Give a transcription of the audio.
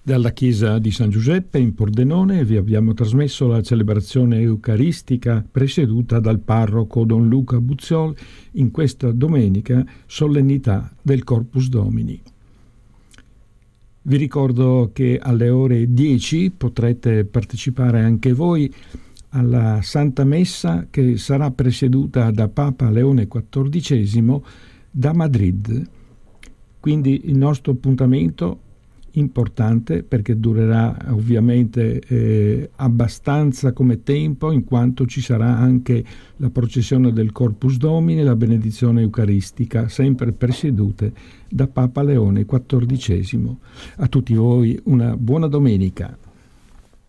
Dalla chiesa di San Giuseppe in Pordenone vi abbiamo trasmesso la celebrazione eucaristica presieduta dal parroco Don Luca Buzziol in questa domenica, solennità del Corpus Domini. Vi ricordo che alle ore 10 potrete partecipare anche voi alla Santa Messa che sarà presieduta da Papa Leone XIV da Madrid. Quindi il nostro appuntamento importante, perché durerà ovviamente abbastanza come tempo, in quanto ci sarà anche la processione del Corpus Domini e la benedizione eucaristica, sempre presiedute da Papa Leone XIV. A tutti voi una buona domenica.